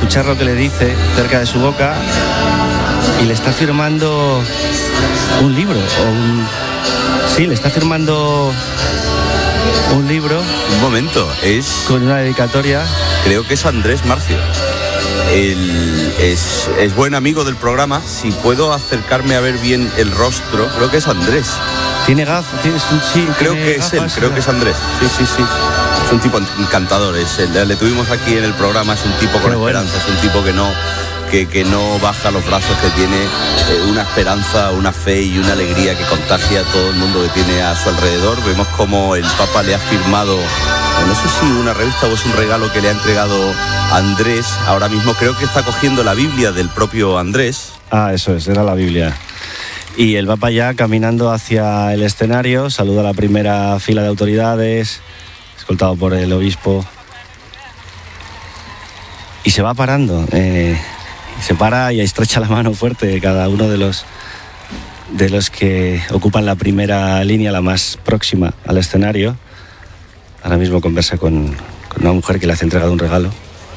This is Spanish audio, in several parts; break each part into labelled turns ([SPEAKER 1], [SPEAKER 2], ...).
[SPEAKER 1] escuchar lo que le dice cerca de su boca y le está firmando un libro, le está firmando un libro.
[SPEAKER 2] Un momento,
[SPEAKER 1] con una dedicatoria.
[SPEAKER 2] Creo que es Andrés Marcio. Él es buen amigo del programa. Si puedo acercarme a ver bien el rostro, creo que es Andrés.
[SPEAKER 1] ¿Tiene gafas? Sí,
[SPEAKER 2] creo que es él, creo que es Andrés. Sí. Es un tipo encantador. Le tuvimos aquí en el programa, es un tipo con esperanza, es un tipo que no baja los brazos, que tiene una esperanza, una fe y una alegría que contagia a todo el mundo que tiene a su alrededor. Vemos como el Papa le ha firmado, no sé si una revista o es un regalo que le ha entregado Andrés. Ahora mismo creo que está cogiendo la Biblia del propio Andrés.
[SPEAKER 1] Eso es, era la Biblia. Y el Papa ya caminando hacia el escenario, saluda a la primera fila de autoridades, escoltado por el obispo, y se va parando. Se para y estrecha la mano fuerte de cada uno de los que ocupan la primera línea, la más próxima al escenario. Ahora mismo conversa con una mujer que le hace entregado un regalo.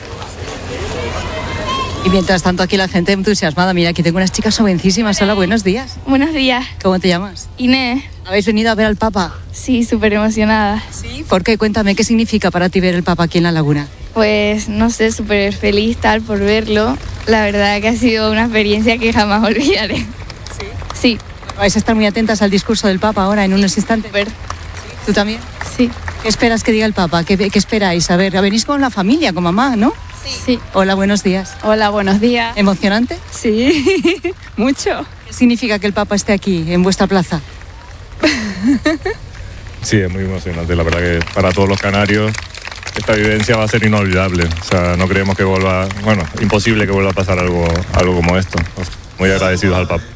[SPEAKER 3] Y mientras tanto aquí la gente entusiasmada. Mira, aquí tengo unas chicas jovencísimas. Hola, buenos días.
[SPEAKER 4] Buenos días.
[SPEAKER 3] ¿Cómo te llamas?
[SPEAKER 4] Inés.
[SPEAKER 3] ¿Habéis venido a ver al Papa?
[SPEAKER 4] Sí, súper emocionada.
[SPEAKER 3] ¿Sí? ¿Por qué? Cuéntame, ¿qué significa para ti ver el Papa aquí en La Laguna?
[SPEAKER 4] Pues, no sé, súper feliz por verlo. La verdad que ha sido una experiencia que jamás olvidaré.
[SPEAKER 3] ¿Sí?
[SPEAKER 4] Sí.
[SPEAKER 3] Vais a estar muy atentas al discurso del Papa ahora, en unos instantes.
[SPEAKER 4] Super.
[SPEAKER 3] ¿Tú también?
[SPEAKER 4] Sí.
[SPEAKER 3] ¿Qué esperas que diga el Papa? ¿Qué esperáis? A ver, venís con la familia, con mamá, ¿no?
[SPEAKER 4] Sí.
[SPEAKER 3] Hola, buenos días.
[SPEAKER 4] Hola, buenos días.
[SPEAKER 3] ¿Emocionante?
[SPEAKER 4] Sí, mucho.
[SPEAKER 3] ¿Qué significa que el Papa esté aquí, en vuestra plaza?
[SPEAKER 5] Sí, es muy emocionante. La verdad que para todos los canarios esta vivencia va a ser inolvidable. O sea, no creemos que imposible que vuelva a pasar algo como esto. Muy agradecidos al Papa.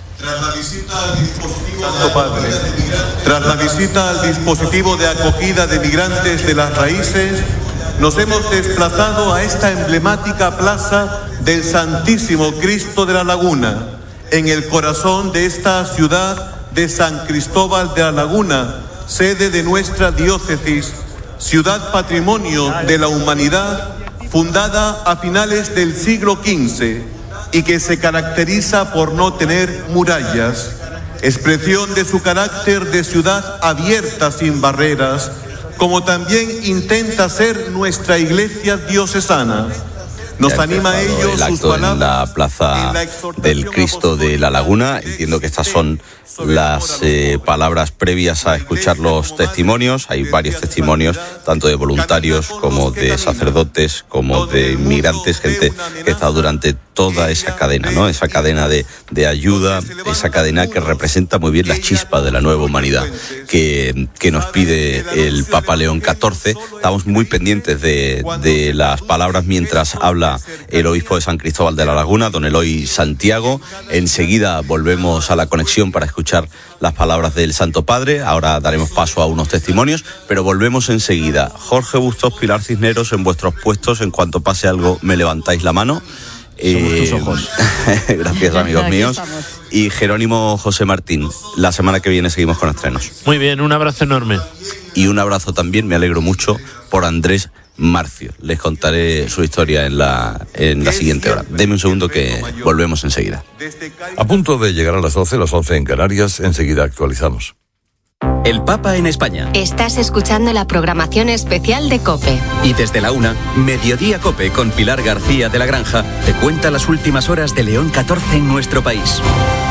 [SPEAKER 6] Tras la visita al dispositivo de acogida de migrantes de las raíces, nos hemos desplazado a esta emblemática plaza del Santísimo Cristo de la Laguna, en el corazón de esta ciudad de San Cristóbal de la Laguna, sede de nuestra diócesis, ciudad patrimonio de la humanidad, fundada a finales del siglo XV y que se caracteriza por no tener murallas, expresión de su carácter de ciudad abierta sin barreras, como también intenta ser nuestra iglesia diocesana. Nos anima a ello
[SPEAKER 2] el acto en la plaza del Cristo de la Laguna. Entiendo que estas son las palabras previas a escuchar los testimonios. Hay varios testimonios, tanto de voluntarios como de sacerdotes, como de inmigrantes, gente que está durante toda esa cadena, ¿no? Esa cadena de ayuda, esa cadena que representa muy bien la chispa de la nueva humanidad que nos pide el Papa León XIV. Estamos muy pendientes de las palabras mientras habla el obispo de San Cristóbal de la Laguna, don Eloy Santiago. Enseguida volvemos a la conexión para escuchar las palabras del Santo Padre. Ahora daremos paso a unos testimonios, pero volvemos enseguida. Jorge Bustos, Pilar Cisneros, en vuestros puestos, en cuanto pase algo me levantáis la mano.
[SPEAKER 1] Somos tus ojos.
[SPEAKER 2] Gracias, amigos míos. Y Jerónimo José Martín, la semana que viene seguimos con estrenos.
[SPEAKER 7] Muy bien, un abrazo enorme.
[SPEAKER 2] Y un abrazo también, me alegro mucho, por Andrés Marcio. Les contaré su historia en la siguiente hora. Deme un segundo que volvemos enseguida.
[SPEAKER 8] A punto de llegar a las 12, las 11 en Canarias, enseguida actualizamos.
[SPEAKER 9] El Papa en España.
[SPEAKER 10] Estás escuchando la programación especial de COPE.
[SPEAKER 9] Y desde la 1, Mediodía COPE con Pilar García de la Granja te cuenta las últimas horas de León XIV en nuestro país.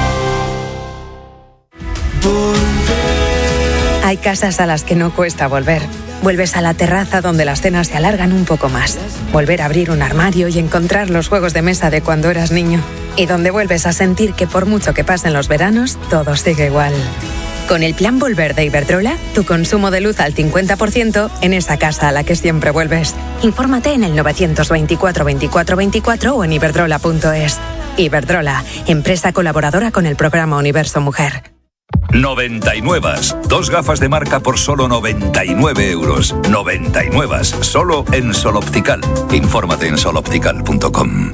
[SPEAKER 11] Hay casas a las que no cuesta volver. Vuelves a la terraza donde las cenas se alargan un poco más. Volver a abrir un armario y encontrar los juegos de mesa de cuando eras niño. Y donde vuelves a sentir que por mucho que pasen los veranos, todo sigue igual. Con el Plan Volver de Iberdrola, tu consumo de luz al 50% en esa casa a la que siempre vuelves. Infórmate en el 924 24 24 o en iberdrola.es. Iberdrola, empresa colaboradora con el programa Universo Mujer.
[SPEAKER 12] 99. 2 gafas de marca por solo 99 euros. 99. Solo en Sol Optical. Infórmate en soloptical.com.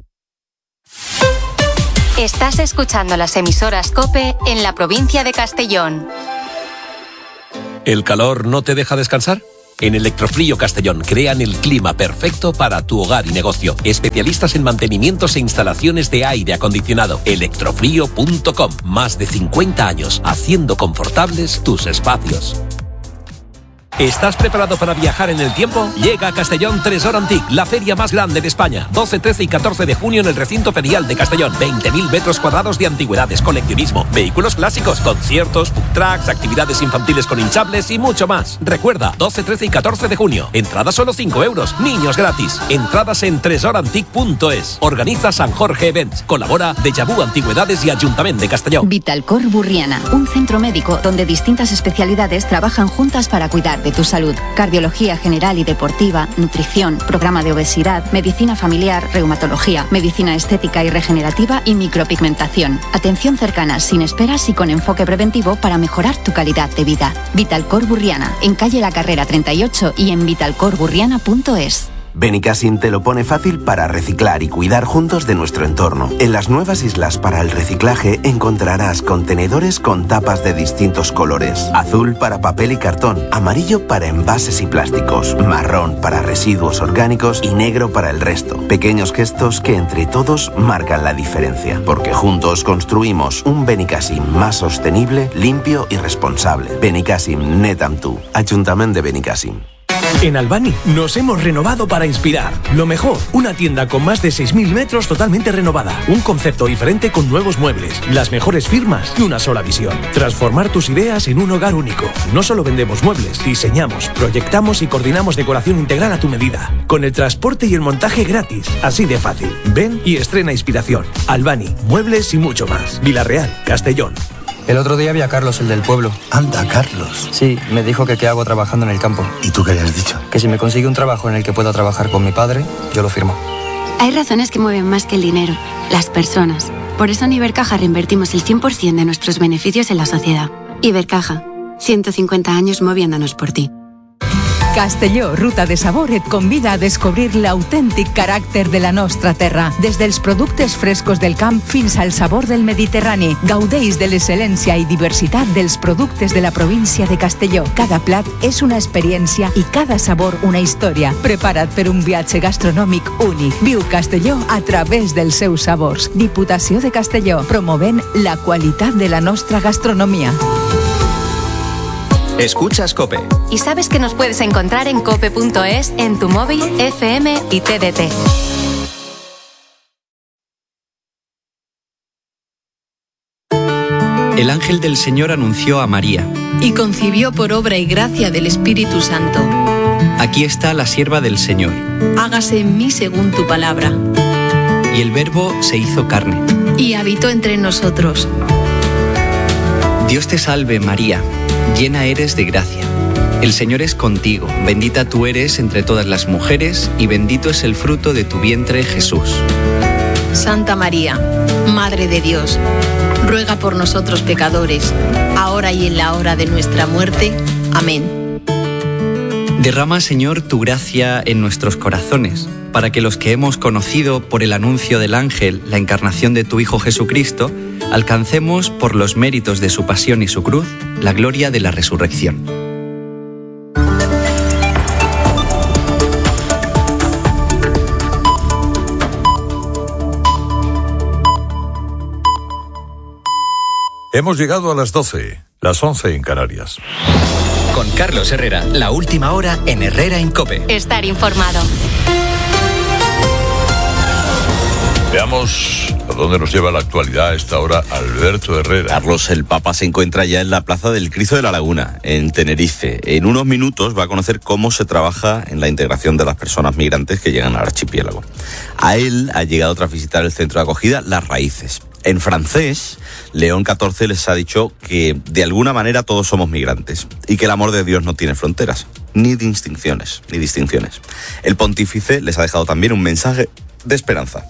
[SPEAKER 10] Estás escuchando las emisoras COPE en la provincia de Castellón.
[SPEAKER 13] ¿El calor no te deja descansar?
[SPEAKER 7] En Electrofrío Castellón crean el clima perfecto para tu hogar y negocio. Especialistas en mantenimientos e instalaciones de aire acondicionado. Electrofrío.com. Más de 50 años haciendo confortables tus espacios. ¿Estás preparado para viajar en el tiempo? Llega a Castellón Tresor Antic, la feria más grande de España. 12, 13 y 14 de junio en el recinto ferial de Castellón. 20.000 metros cuadrados de antigüedades, coleccionismo, vehículos clásicos, conciertos, food trucks, actividades infantiles con hinchables y mucho más. Recuerda, 12, 13 y 14 de junio. Entrada solo 5 euros. Niños gratis. Entradas en tresorantic.es. Organiza San Jorge Events. Colabora Déjà Vu Antigüedades y Ayuntamiento de Castellón.
[SPEAKER 13] Vitalcor Burriana, un centro médico donde distintas especialidades trabajan juntas para cuidar de tu salud. Cardiología general y deportiva, nutrición, programa de obesidad, medicina familiar, reumatología, medicina estética y regenerativa y micropigmentación. Atención cercana, sin esperas y con enfoque preventivo para mejorar tu calidad de vida. Vitalcor Burriana, en calle La Carrera 38 y en vitalcorburriana.es.
[SPEAKER 14] Benicassim te lo pone fácil para reciclar y cuidar juntos de nuestro entorno. En las nuevas islas para el reciclaje encontrarás contenedores con tapas de distintos colores. Azul para papel y cartón, amarillo para envases y plásticos, marrón para residuos orgánicos y negro para el resto. Pequeños gestos que entre todos marcan la diferencia, porque juntos construimos un Benicassim más sostenible, limpio y responsable. Benicassim, net amb tu. Ayuntamiento de Benicassim.
[SPEAKER 15] En Albany nos hemos renovado para inspirar. Lo mejor, una tienda con más de 6.000 metros totalmente renovada. Un concepto diferente con nuevos muebles, las mejores firmas y una sola visión. Transformar tus ideas en un hogar único. No solo vendemos muebles, diseñamos, proyectamos y coordinamos decoración integral a tu medida. Con el transporte y el montaje gratis. Así de fácil. Ven y estrena inspiración. Albany, muebles y mucho más. Villarreal, Castellón.
[SPEAKER 16] El otro día vi a Carlos, el del pueblo.
[SPEAKER 17] Anda, Carlos.
[SPEAKER 16] Sí, me dijo que qué hago trabajando en el campo.
[SPEAKER 17] ¿Y tú qué le has dicho?
[SPEAKER 16] Que si me consigue un trabajo en el que pueda trabajar con mi padre, yo lo firmo.
[SPEAKER 18] Hay razones que mueven más que el dinero, las personas. Por eso en Ibercaja reinvertimos el 100% de nuestros beneficios en la sociedad. Ibercaja, 150 años moviéndonos por ti.
[SPEAKER 19] Castelló, ruta de sabor, et convida a descobrir l'autèntic caràcter de la nostra terra. Des dels productes frescos del camp fins al sabor del Mediterrani. Gaudeix de l'excel·lència i diversitat dels productes de la província de Castelló. Cada plat és una experiència i cada sabor una història. Prepara't per un viatge gastronòmic únic. Viu Castelló a través dels seus sabors. Diputació de Castelló, promovent la qualitat de la nostra gastronomia.
[SPEAKER 9] Escuchas COPE.
[SPEAKER 10] Y sabes que nos puedes encontrar en cope.es, en tu móvil, FM y TDT.
[SPEAKER 20] El ángel del Señor anunció a María.
[SPEAKER 21] Y concibió por obra y gracia del Espíritu Santo.
[SPEAKER 20] Aquí está la sierva del Señor.
[SPEAKER 21] Hágase en mí según tu palabra.
[SPEAKER 20] Y el Verbo se hizo carne.
[SPEAKER 21] Y habitó entre nosotros.
[SPEAKER 20] Dios te salve, María. Llena eres de gracia. El Señor es contigo. Bendita tú eres entre todas las mujeres y bendito es el fruto de tu vientre, Jesús.
[SPEAKER 21] Santa María, Madre de Dios, ruega por nosotros pecadores, ahora y en la hora de nuestra muerte. Amén.
[SPEAKER 20] Derrama, Señor, tu gracia en nuestros corazones, para que los que hemos conocido por el anuncio del ángel la encarnación de tu Hijo Jesucristo, alcancemos por los méritos de su pasión y su cruz la gloria de la resurrección.
[SPEAKER 8] Hemos llegado a las 12, las 11 en Canarias.
[SPEAKER 9] Con Carlos Herrera, la última hora en Herrera en COPE.
[SPEAKER 10] Estar informado.
[SPEAKER 8] Veamos a dónde nos lleva la actualidad a esta hora Alberto Herrera.
[SPEAKER 2] Carlos, el Papa se encuentra ya en la plaza del Cristo de la Laguna, en Tenerife. En unos minutos va a conocer cómo se trabaja en la integración de las personas migrantes que llegan al archipiélago. A él ha llegado tras visitar el centro de acogida Las Raíces. En francés, León XIV les ha dicho que de alguna manera todos somos migrantes y que el amor de Dios no tiene fronteras, ni distinciones. El pontífice les ha dejado también un mensaje de esperanza.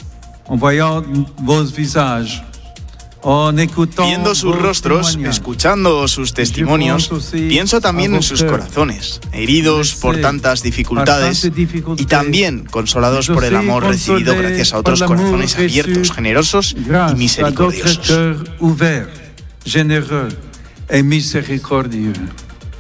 [SPEAKER 22] Viendo sus rostros, escuchando sus testimonios, pienso también en sus corazones, heridos por tantas dificultades y también consolados por el amor recibido gracias a otros corazones abiertos, generosos y misericordiosos.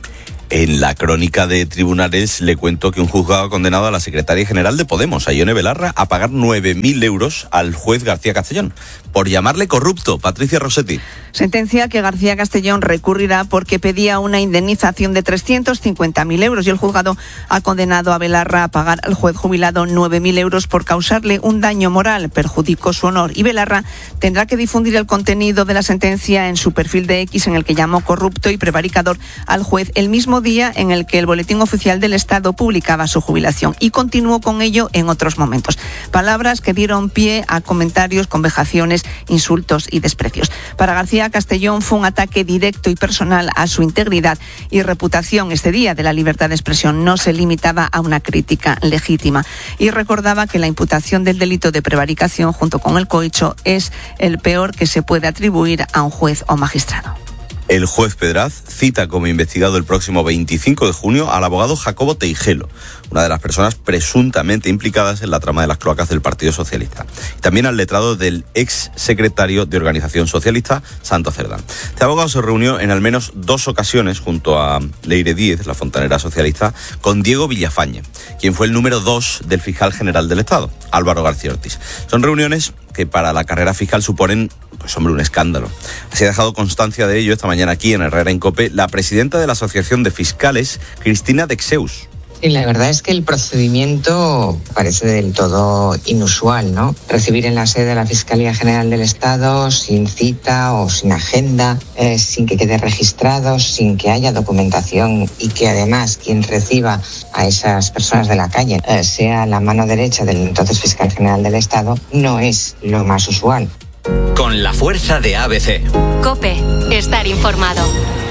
[SPEAKER 2] En la crónica de tribunales le cuento que un juzgado ha condenado a la secretaria general de Podemos, a Ione Belarra, a pagar 9.000 euros al juez García Castellón por llamarle corrupto. Patricia Rossetti.
[SPEAKER 3] Sentencia que García Castellón recurrirá porque pedía una indemnización de 350.000 euros y el juzgado ha condenado a Belarra a pagar al juez jubilado 9.000 euros por causarle un daño moral, perjudicó su honor, y Belarra tendrá que difundir el contenido de la sentencia en su perfil de X, en el que llamó corrupto y prevaricador al juez el mismo día en el que el Boletín Oficial del Estado publicaba su jubilación, y continuó con ello en otros momentos. Palabras que dieron pie a comentarios con vejaciones, insultos y desprecios. Para García Castellón fue un ataque directo y personal a su integridad y reputación. Este día de la libertad de expresión no se limitaba a una crítica legítima, y recordaba que la imputación del delito de prevaricación junto con el cohecho es el peor que se puede atribuir a un juez o magistrado.
[SPEAKER 2] El juez Pedraz cita como investigado el próximo 25 de junio al abogado Jacobo Teijelo, una de las personas presuntamente implicadas en la trama de las cloacas del Partido Socialista. También al letrado del ex secretario de Organización Socialista, Santo Cerdán. Este abogado se reunió en al menos 2 ocasiones junto a Leire Díez, la fontanera socialista, con Diego Villafañe, quien fue el número 2 del fiscal general del Estado, Álvaro García Ortiz. Son reuniones que para la carrera fiscal suponen, pues hombre, un escándalo. Así ha dejado constancia de ello esta mañana aquí en Herrera en COPE la presidenta de la Asociación de Fiscales, Cristina Dexeus.
[SPEAKER 4] Y la verdad es que el procedimiento parece del todo inusual, ¿no? Recibir en la sede de la Fiscalía General del Estado sin cita o sin agenda, sin que quede registrado, sin que haya documentación, y que además quien reciba a esas personas de la calle sea la mano derecha del entonces Fiscal General del Estado, no es lo más usual.
[SPEAKER 9] Con la fuerza de ABC.
[SPEAKER 10] COPE, estar informado.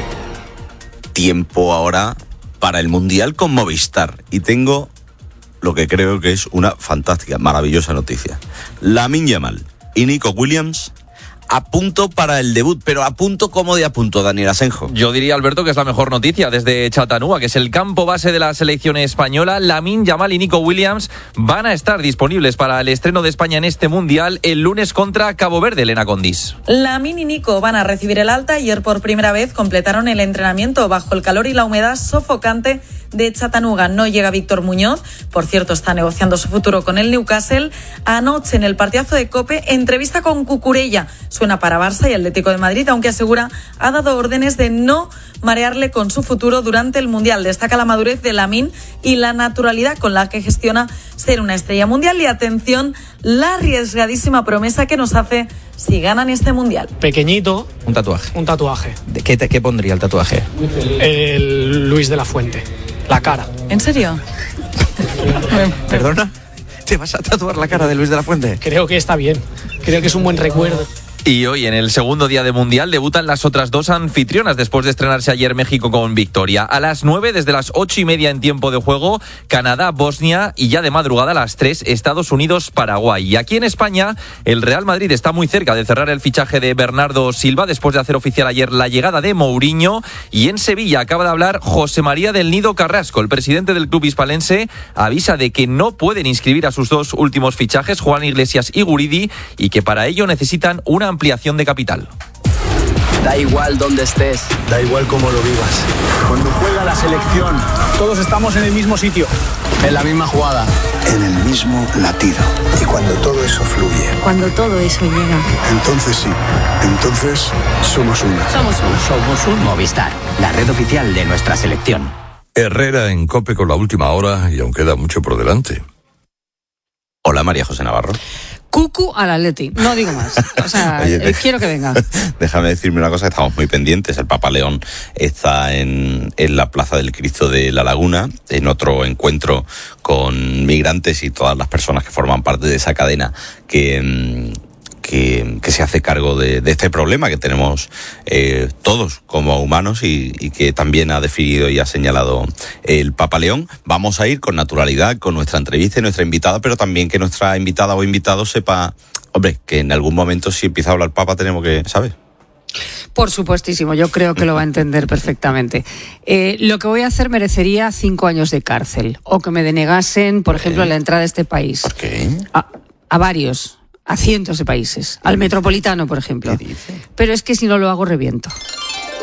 [SPEAKER 2] Tiempo ahora para el Mundial con Movistar. Y tengo lo que creo que es una fantástica, maravillosa noticia. Lamine Yamal y Nico Williams a punto para el debut, pero a punto como de a punto, Daniel Asenjo.
[SPEAKER 23] Yo diría, Alberto, que es la mejor noticia desde Chattanooga, que es el campo base de la selección española. Lamine Yamal y Nico Williams van a estar disponibles para el estreno de España en este Mundial el lunes contra Cabo Verde, Elena Condis.
[SPEAKER 24] Lamine y Nico van a recibir el alta. Ayer por primera vez completaron el entrenamiento bajo el calor y la humedad sofocante de Chattanooga. No llega Víctor Muñoz, por cierto, está negociando su futuro con el Newcastle. Anoche en el partidazo de COPE, entrevista con Cucurella. Suena para Barça y Atlético de Madrid, aunque asegura ha dado órdenes de no marearle con su futuro durante el Mundial. Destaca la madurez de Lamine y la naturalidad con la que gestiona ser una estrella mundial. Y atención, la arriesgadísima promesa que nos hace si ganan este Mundial.
[SPEAKER 25] Pequeñito.
[SPEAKER 23] Un tatuaje.
[SPEAKER 25] Un tatuaje.
[SPEAKER 23] ¿Qué pondría el tatuaje?
[SPEAKER 25] El Luis de la Fuente. La cara.
[SPEAKER 24] ¿En serio?
[SPEAKER 23] ¿Perdona? ¿Te vas a tatuar la cara de Luis de la Fuente?
[SPEAKER 25] Creo que está bien. Creo que es un buen recuerdo.
[SPEAKER 23] Y hoy, en el segundo día de Mundial, debutan las otras 2 anfitrionas después de estrenarse ayer México con victoria. A las 9, desde las 8:30 en tiempo de juego, Canadá, Bosnia, y ya de madrugada a las 3, Estados Unidos, Paraguay. Y aquí en España, el Real Madrid está muy cerca de cerrar el fichaje de Bernardo Silva después de hacer oficial ayer la llegada de Mourinho. Y en Sevilla acaba de hablar José María del Nido Carrasco, el presidente del club hispalense, avisa de que no pueden inscribir a sus 2 últimos fichajes, Juan Iglesias y Guridi, y que para ello necesitan una ampliación de capital.
[SPEAKER 26] Da igual dónde estés,
[SPEAKER 27] da igual cómo lo vivas.
[SPEAKER 26] Cuando juega la selección,
[SPEAKER 25] todos estamos en el mismo sitio,
[SPEAKER 26] en la misma jugada,
[SPEAKER 27] en el mismo latido. Y cuando todo eso fluye,
[SPEAKER 28] cuando todo eso llega,
[SPEAKER 27] entonces sí, entonces somos uno.
[SPEAKER 28] Somos un
[SPEAKER 9] Movistar, la red oficial de nuestra selección.
[SPEAKER 8] Herrera en COPE con la última hora y aún queda mucho por delante.
[SPEAKER 2] Hola, María José Navarro.
[SPEAKER 29] Cucu al Atleti, no digo más. O sea, oye, quiero que venga.
[SPEAKER 2] Déjame decirme una cosa, que estamos muy pendientes. El Papa León está en la Plaza del Cristo de la Laguna, en otro encuentro con migrantes y todas las personas que forman parte de esa cadena que se hace cargo de este problema que tenemos todos como humanos y que también ha definido y ha señalado el Papa León. Vamos a ir con naturalidad con nuestra entrevista y nuestra invitada, pero también que nuestra invitada o invitado sepa, hombre, que en algún momento si empieza a hablar el Papa tenemos que, ¿sabes?
[SPEAKER 29] Por supuestísimo, yo creo que lo va a entender perfectamente. Lo que voy a hacer merecería 5 años de cárcel o que me denegasen, por ejemplo, la entrada a este país.
[SPEAKER 2] ¿Por qué?
[SPEAKER 29] A varios. A cientos de países, al Metropolitano, por ejemplo. Pero es que si no lo hago, reviento.